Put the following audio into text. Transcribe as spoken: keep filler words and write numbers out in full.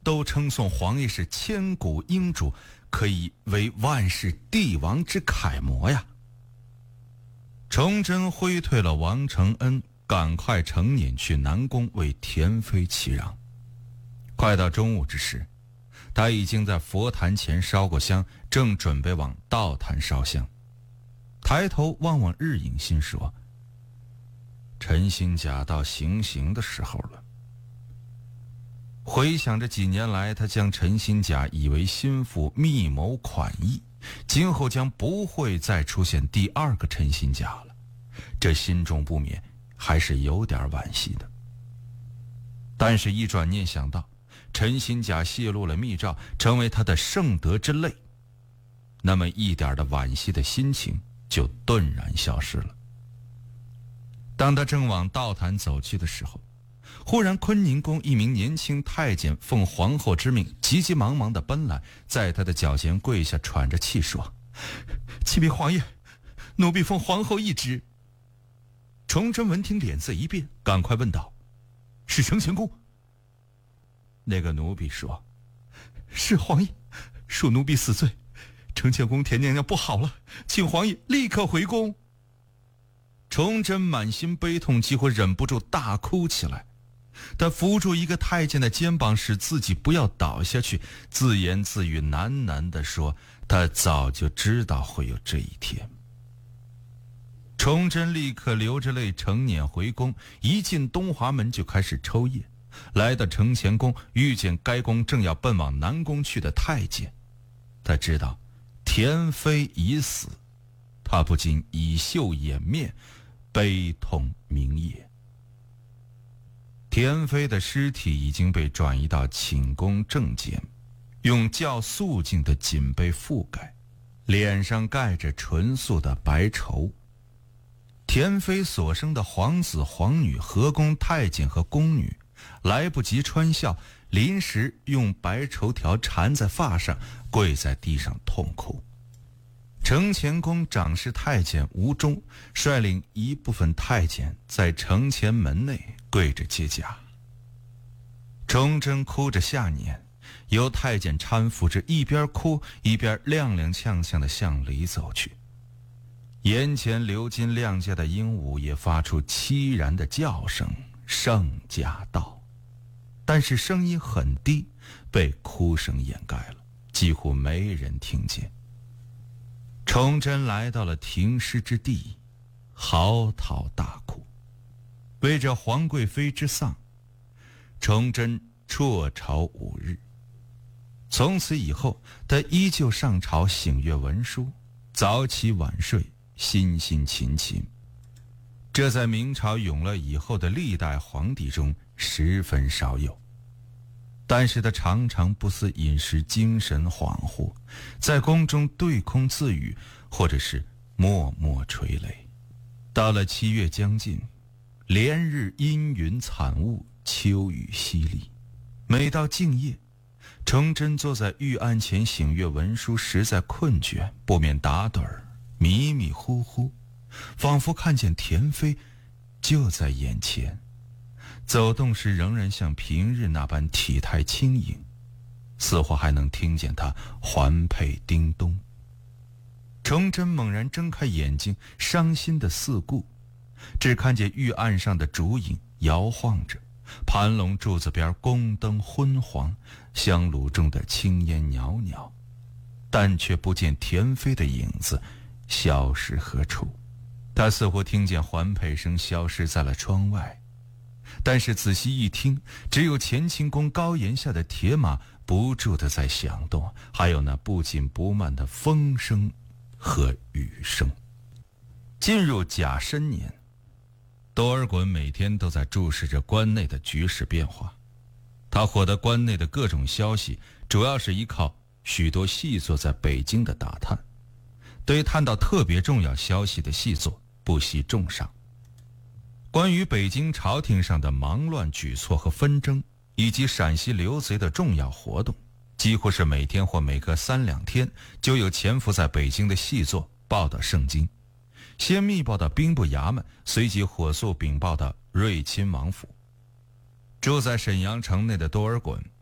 都称颂皇爷是千古英主，可以为万世帝王之楷模呀。崇祯挥退了王承恩，赶快乘辇去南宫为田妃祈让。快到中午之时，他已经在佛坛前烧过香，正准备往道坛烧香。抬头望望日影，心说：陈新甲到行刑的时候了。回想着几年来他将陈新甲以为心腹，密谋款役，今后将不会再出现第二个陈新甲了，这心中不免还是有点惋惜的。但是一转念想到陈新甲泄露了密诏，成为他的圣德之累，那么一点的惋惜的心情就顿然消失了。当他正往道坛走去的时候，忽然坤宁宫一名年轻太监奉皇后之命，急急忙忙地奔来，在他的脚前跪下，喘着气说：启禀皇爷，奴婢奉皇后懿旨。崇祯闻听，脸色一变，赶快问道：是承乾宫？那个奴婢说：是皇爷，恕奴婢死罪，承乾宫田娘娘不好了，请皇爷立刻回宫。崇祯满心悲痛，几乎忍不住大哭起来。他扶住一个太监的肩膀，使自己不要倒下去，自言自语，喃喃地说：他早就知道会有这一天。崇祯立刻流着泪乘辇回宫，一进东华门就开始抽夜。来到承乾宫，遇见该宫正要奔往南宫去的太监，他知道田妃已死，他不禁以袖掩面，悲痛冥噎。田妃的尸体已经被转移到寝宫正间，用较素净的锦被覆盖，脸上盖着纯素的白绸。田妃所生的皇子皇女、和宫太监和宫女来不及穿孝，临时用白绸条缠在发上，跪在地上痛哭。承乾宫长侍太监吴忠率领一部分太监在承乾门内跪着接驾。崇祯哭着下辇，由太监搀扶着，一边哭一边踉踉跄跄地向里走去。眼前流金亮家的鹦鹉也发出凄然的叫声：圣驾到！但是声音很低，被哭声掩盖了，几乎没人听见。崇祯来到了停尸之地，嚎啕大哭。为着皇贵妃之丧，崇祯辍朝五日。从此以后，他依旧上朝省阅文书，早起晚睡，辛辛勤勤。这在明朝永乐以后的历代皇帝中十分少有。但是他常常不思饮食，精神恍惚，在宫中对空自语，或者是默默垂泪。到了七月将近，连日阴云惨雾，秋雨淅沥。每到静夜，崇祯坐在御案前省阅文书，实在困倦，不免打盹儿，迷迷糊糊，仿佛看见田妃就在眼前，走动时仍然像平日那般体态轻盈，似乎还能听见她环佩叮咚。崇祯猛然睁开眼睛，伤心的四顾，只看见御案上的烛影摇晃着，盘龙柱子边宫灯昏黄，香炉中的青烟袅袅，但却不见田妃的影子消失何处。他似乎听见环佩声消失在了窗外，但是仔细一听，只有乾清宫高檐下的铁马不住地在响动，还有那不紧不慢的风声和雨声。进入甲申年，多尔衮每天都在注视着关内的局势变化。他获得关内的各种消息，主要是依靠许多细作在北京的打探，对探到特别重要消息的细作不惜重赏。关于北京朝廷上的忙乱举措和纷争，以及陕西刘贼的重要活动，几乎是每天或每隔三两天就有潜伏在北京的细作报到盛京，先密报到兵部衙门，随即火速禀报到瑞亲王府。住在沈阳城内的多尔衮